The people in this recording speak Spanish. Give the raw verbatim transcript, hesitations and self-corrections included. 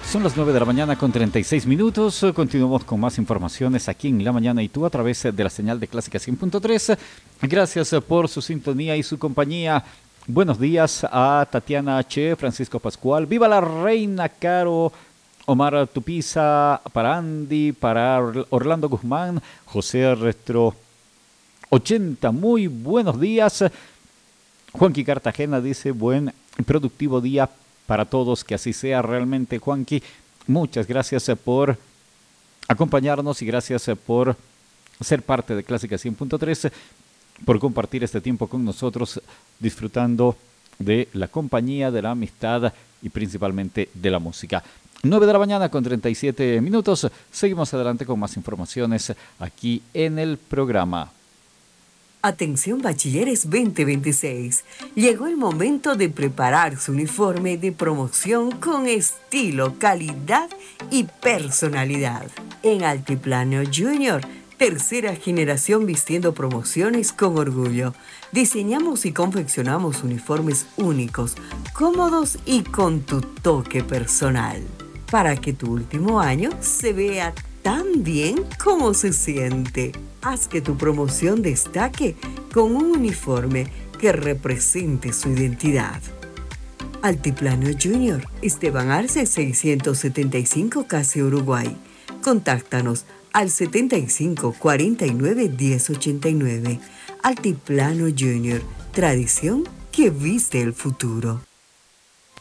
Son las nueve de la mañana con treinta y seis minutos. Continuamos con más informaciones aquí en La Mañana y Tú a través de la señal de Clásica cien punto tres. Gracias por su sintonía y su compañía. Buenos días a Tatiana H., Francisco Pascual. ¡Viva la reina, Caro! Omar Tupiza, para Andy, para Orlando Guzmán, José Retro ochenta. Muy buenos días. Juanqui Cartagena dice: buen y productivo día para todos, que así sea realmente, Juanqui. Muchas gracias por acompañarnos y gracias por ser parte de Clásica cien punto tres, por compartir este tiempo con nosotros, disfrutando de la compañía, de la amistad y principalmente de la música. nueve de la mañana con treinta y siete minutos. Seguimos adelante con más informaciones aquí en el programa. Atención bachilleres veinte veintiséis. Llegó el momento de preparar su uniforme de promoción con estilo, calidad y personalidad. En Altiplano Junior, tercera generación vistiendo promociones con orgullo. Diseñamos y confeccionamos uniformes únicos, cómodos y con tu toque personal, para que tu último año se vea tan bien como se siente. Haz que tu promoción destaque con un uniforme que represente su identidad. Altiplano Junior, Esteban Arce seiscientos setenta y cinco, Casi Uruguay. Contáctanos al setenta y cinco cuarenta y nueve diez ochenta y nueve. Altiplano Junior, tradición que viste el futuro.